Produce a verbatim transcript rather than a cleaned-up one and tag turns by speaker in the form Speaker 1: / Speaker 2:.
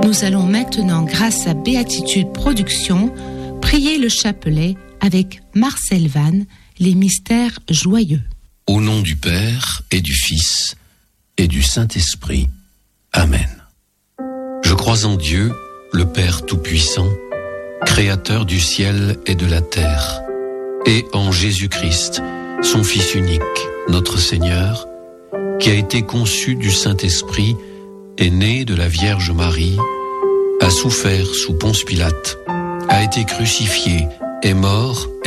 Speaker 1: Nous allons maintenant, grâce à Béatitude Productions, prier le chapelet avec Marcel Vann, les mystères joyeux.
Speaker 2: Au nom du Père et du Fils et du Saint-Esprit. Amen. Je crois en Dieu, le Père Tout-Puissant, Créateur du ciel et de la terre, et en Jésus-Christ, son Fils unique, notre Seigneur, qui a été conçu du Saint-Esprit, est né de la Vierge Marie, a souffert sous Ponce Pilate, a été crucifié, est mort